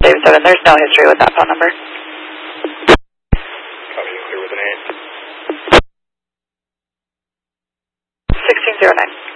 Dave 7, there's no history with that phone number. Copy, clear with an 8. 1609.